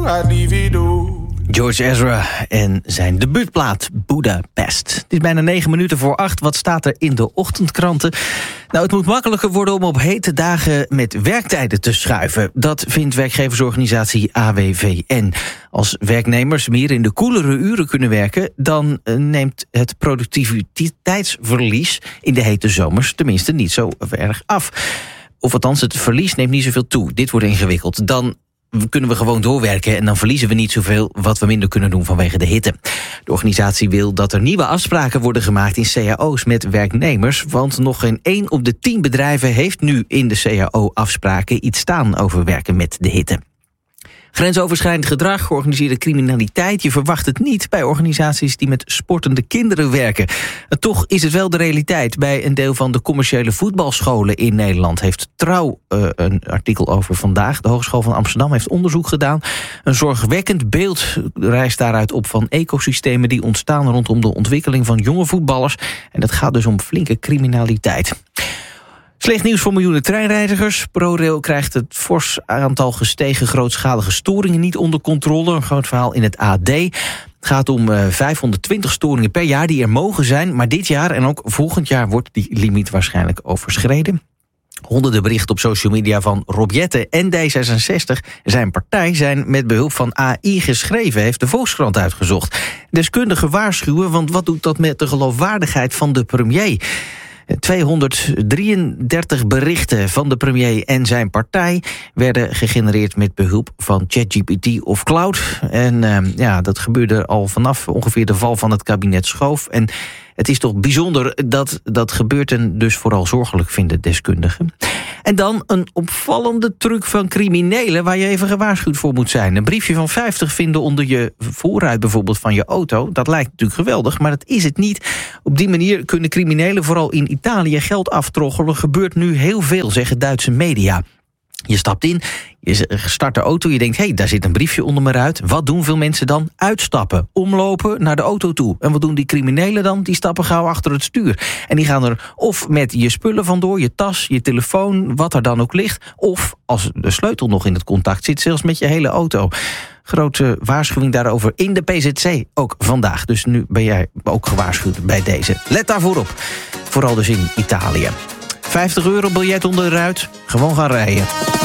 I divido. George Ezra en zijn debuutplaat Budapest. Het is bijna 8:09. Wat staat er in de ochtendkranten? Nou, het moet makkelijker worden om op hete dagen met werktijden te schuiven. Dat vindt werkgeversorganisatie AWVN. Als werknemers meer in de koelere uren kunnen werken, dan neemt het productiviteitsverlies in de hete zomers tenminste niet zo erg af. Of althans, het verlies neemt niet zoveel toe. Dit wordt ingewikkeld. Dan kunnen we gewoon doorwerken en dan verliezen we niet zoveel wat we minder kunnen doen vanwege de hitte. De organisatie wil dat er nieuwe afspraken worden gemaakt in cao's met werknemers, want nog geen 1 op de 10 bedrijven heeft nu in de cao afspraken iets staan over werken met de hitte. Grensoverschrijdend gedrag, georganiseerde criminaliteit. Je verwacht het niet bij organisaties die met sportende kinderen werken. Toch is het wel de realiteit. Bij een deel van de commerciële voetbalscholen in Nederland heeft Trouw een artikel over vandaag. De Hogeschool van Amsterdam heeft onderzoek gedaan. Een zorgwekkend beeld rijst daaruit op van ecosystemen die ontstaan rondom de ontwikkeling van jonge voetballers. En dat gaat dus om flinke criminaliteit. Slecht nieuws voor miljoenen treinreizigers. ProRail krijgt het fors aantal gestegen grootschalige storingen niet onder controle. Een groot verhaal in het AD. Het gaat om 520 storingen per jaar die er mogen zijn. Maar dit jaar en ook volgend jaar wordt die limiet waarschijnlijk overschreden. Honderden berichten op social media van Rob Jetten en D66, zijn partij, zijn met behulp van AI geschreven, heeft de Volkskrant uitgezocht. Deskundigen waarschuwen, want wat doet dat met de geloofwaardigheid van de premier? 233 berichten van de premier en zijn partij werden gegenereerd met behulp van ChatGPT of Cloud. En dat gebeurde al vanaf ongeveer de val van het kabinet Schoof. En het is toch bijzonder dat dat gebeurt en dus vooral zorgelijk vinden deskundigen. En dan een opvallende truc van criminelen waar je even gewaarschuwd voor moet zijn. Een briefje van 50 vinden onder je voorruit bijvoorbeeld van je auto. Dat lijkt natuurlijk geweldig, maar dat is het niet. Op die manier kunnen criminelen vooral in Italië geld aftroggelen. Gebeurt nu heel veel, zeggen Duitse media. Je stapt in, je start de auto, je denkt, hé, daar zit een briefje onder mijn ruit. Wat doen veel mensen dan? Uitstappen, omlopen naar de auto toe. En wat doen die criminelen dan? Die stappen gauw achter het stuur. En die gaan er of met je spullen vandoor, je tas, je telefoon, wat er dan ook ligt. Of, als de sleutel nog in het contact zit, zelfs met je hele auto. Grote waarschuwing daarover in de PZC ook vandaag. Dus nu ben jij ook gewaarschuwd bij deze. Let daarvoor op. Vooral dus in Italië. €50 biljet onder de ruit. Gewoon gaan rijden.